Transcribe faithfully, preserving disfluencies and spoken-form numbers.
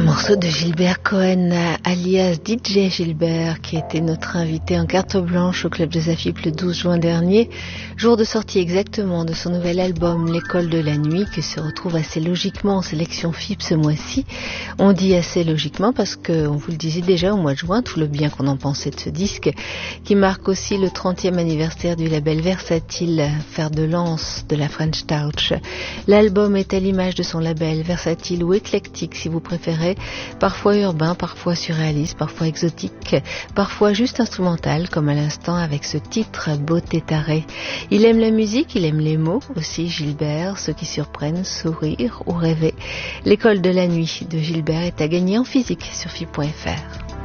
Morceau de Gilbert Cohen, alias D J Gilbert, qui était notre invité en carte blanche au Club des Afipes le douze juin dernier, jour de sortie exactement de son nouvel album L'école de la nuit, qui se retrouve assez logiquement en sélection F I P ce mois-ci. On dit assez logiquement parce que, on vous le disait déjà au mois de juin, tout le bien qu'on en pensait de ce disque, qui marque aussi le trentième anniversaire du label Versatile, fer de lance de la French Touch. L'album est à l'image de son label, versatile ou éclectique si vous préférez, parfois urbain, parfois surréaliste, parfois exotique, parfois juste instrumental, comme à l'instant avec ce titre Beauté tarée. Il aime la musique, il aime les mots aussi, Gilbert, ceux qui surprennent, sourire ou rêver. L'école de la nuit de Gilbert est à gagner en physique sur F I P point F R.